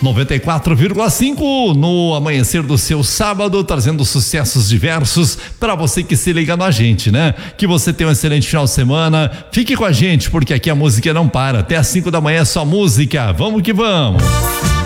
94,5 no amanhecer do seu sábado, trazendo sucessos diversos para você que se liga na gente, né? Que você tenha um excelente final de semana. Fique com a gente, porque aqui a música não para. Até às 5 da manhã é só música. Vamos que vamos.